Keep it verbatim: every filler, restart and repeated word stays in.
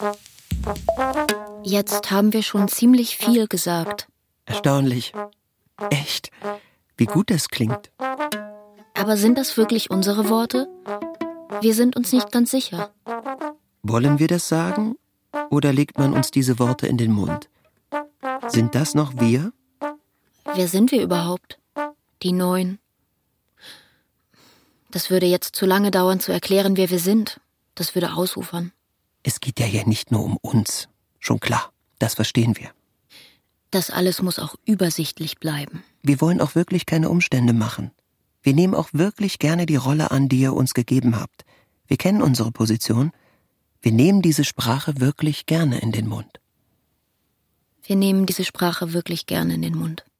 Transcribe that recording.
Jetzt haben wir schon ziemlich viel gesagt. Erstaunlich. Echt, wie gut das klingt. Aber sind das wirklich unsere Worte? Wir sind uns nicht ganz sicher. Wollen wir das sagen? Oder legt man uns diese Worte in den Mund? Sind das noch wir? Wer sind wir überhaupt? Die Neuen. Das würde jetzt zu lange dauern zu erklären, wer wir sind. Das würde ausufern. Es geht ja hier nicht nur um uns. Schon klar, das verstehen wir. Das alles muss auch übersichtlich bleiben. Wir wollen auch wirklich keine Umstände machen. Wir nehmen auch wirklich gerne die Rolle an, die ihr uns gegeben habt. Wir kennen unsere Position. Wir nehmen diese Sprache wirklich gerne in den Mund. Wir nehmen diese Sprache wirklich gerne in den Mund.